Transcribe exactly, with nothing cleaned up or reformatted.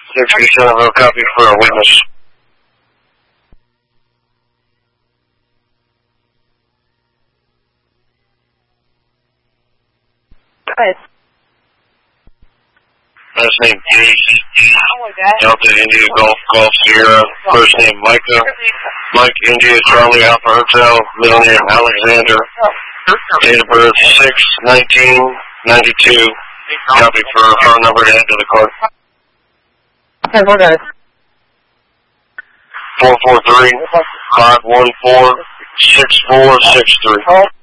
sixty-seven, I'll copy for a witness. Good. Last name D. Delta India Golf Golf Sierra. First name Micah. Mike India Charlie Alpha Hotel. Middle name Alexander. Date of birth six nineteen ninety-two. Copy for a phone number to add to the card. Okay, we're good. four four three, five one four, six four six three.